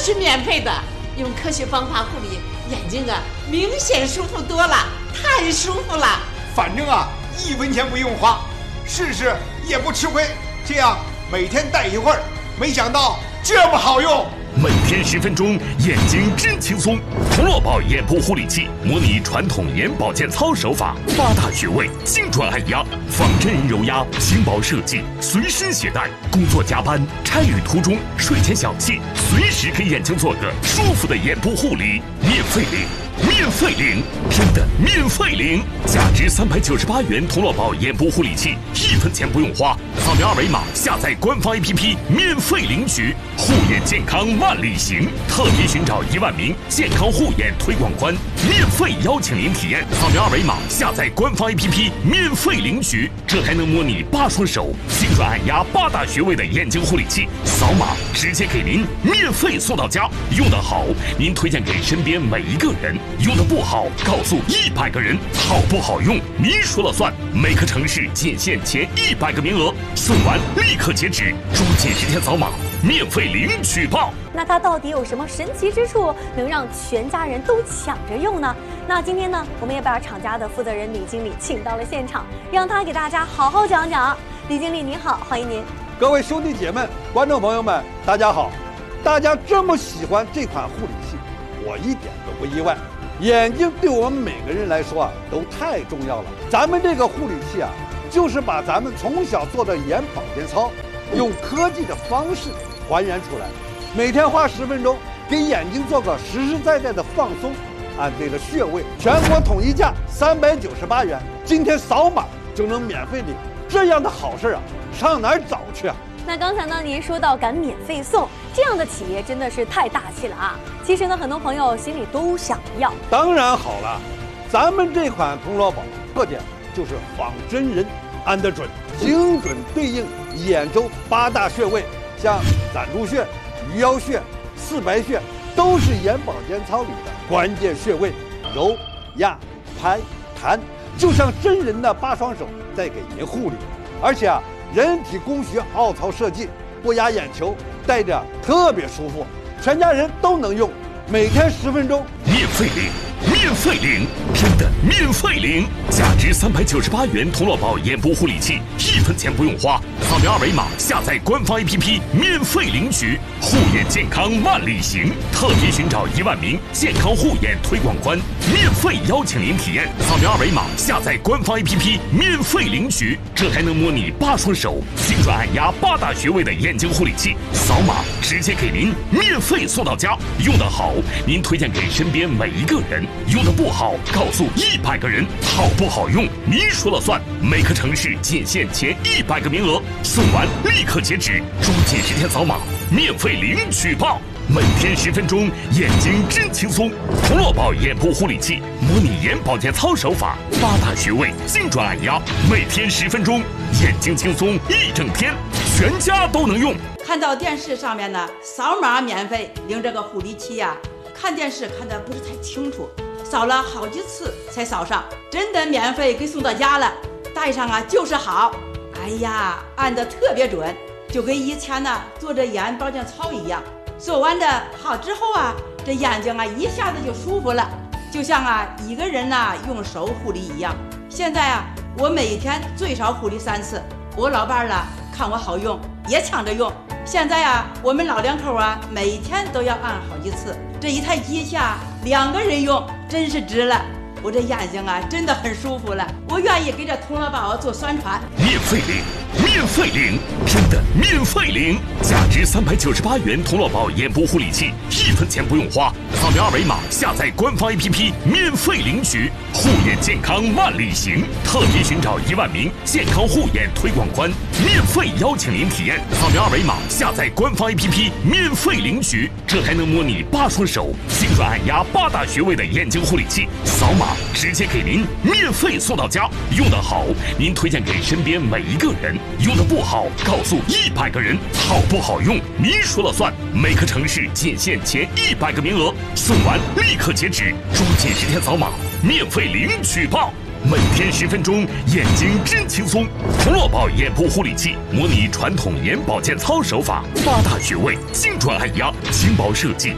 是免费的，用科学方法护理，眼睛啊明显舒服多了，太舒服了。 反正啊1分钱不用花，试试也不吃亏。这样每天戴一会儿，没想到这么好用。 每天10分钟，眼睛真轻松。童乐宝眼部护理器模拟传统眼保健操手法，8大穴位精准按压，仿真人揉压，轻薄设计，随身携带。工作加班、差旅途中、睡前小憩，随时给眼睛做个舒服的眼部护理，免费领。免费领，真的免费领！价值398元童乐宝眼部护理器，1分钱不用花，扫描2维码下载官方 APP 免费领取。护眼健康万里行，特别寻找1万名健康护眼推广官，免费邀请您体验。扫描2维码下载官方 APP 免费领取，这还能模拟8双手精准按压8大穴位的眼睛护理器，扫码直接给您免费送到家。用得好，您推荐给身边每一个人。用的不好，告诉100个人，好不好用您说了算。每个城市仅限前100个名额，送完立刻截止，抓紧时间扫码，免费领取报。 那它到底有什么神奇之处，能让全家人都抢着用呢？那今天呢，我们也把厂家的负责人李经理请到了现场，让他给大家好好讲讲。李经理您好，欢迎您。 各位兄弟姐妹、观众朋友们，大家好！大家这么喜欢这款护理器，我一点都不意外。眼睛对我们每个人来说啊，都太重要了。咱们这个护理器啊，就是把咱们从小做的眼保健操，用科技的方式还原出来。每天花10分钟，给眼睛做个实实在在的放松，按对了穴位，全国统一价398元。今天扫码就能免费领，这样的好事啊，上哪儿找去啊？ 那刚才呢，您说到敢免费送，这样的企业真的是太大气了啊！其实呢，很多朋友心里都想要。 当然好了，咱们这款童乐宝特点就是仿真人，按得准，精准对应眼周8大穴位，像攒珠穴、鱼腰穴、四白穴，都是眼保健操里的关键穴位，揉、压、拍、弹，就像真人的8双手在给您护理。而且啊，人体工学凹槽设计，不压眼球，戴着特别舒服，全家人都能用。每天10分钟， 免费领，免费领，真的免费领！价值398元童乐宝眼部护理器，1分钱不用花，扫描2维码下载官方 APP 免费领取。护眼健康万里行，特别寻找1万名健康护眼推广官，免费邀请您体验。扫描2维码下载官方 APP 免费领取，这还能模拟8双手精准按压8大穴位的眼睛护理器，扫码直接给您免费送到家。用得好，您推荐给身边每一个人；用的不好，告诉100个人，好不好用您说了算。每个城市仅限前100个名额，送完立刻截止，抓紧时间扫码，免费领取报。每天10分钟，眼睛真轻松。童乐宝眼部护理器模拟眼保健操手法，8大穴位精准按压，每天10分钟，眼睛轻松1整天，全家都能用。 看到电视上面呢，扫码免费领这个护理器呀，看电视看得不是太清楚，扫了好几次才扫上，真的免费给送到家了，戴上啊就是好。哎呀，按得特别准，就跟以前呢做着眼保健操一样。做完的好之后啊，这眼睛啊一下子就舒服了，就像啊一个人呐用手护理一样。现在啊，我每天最少护理3次，我老伴儿了看我好用，也抢着用。现在啊，我们老两口啊，每天都要按好几次。这一台机器啊，2个人用，真是值了。我这眼睛啊，真的很舒服了。我愿意给这童乐宝做宣传。 免费领，免费领，真的免费领！价值398元童乐宝眼部护理器，1分钱不用花，扫描2维码下载官方 APP 免费领取。护眼健康万里行，特别寻找1万名健康护眼推广官，免费邀请您体验。扫描2维码下载官方 APP 免费领取，这还能模拟8双手精准按压8大穴位的眼睛护理器，扫码直接给您免费送到家。用得好，您推荐给身边每一个人；用的不好，告诉100个人，好不好用您说了算。每个城市仅限前100个名额，送完立刻截止，抓紧时间扫码，免费领取报。每天10分钟，眼睛真轻松。童乐宝眼部护理器模拟传统眼保健操手法，8大穴位精准按压，轻薄设计，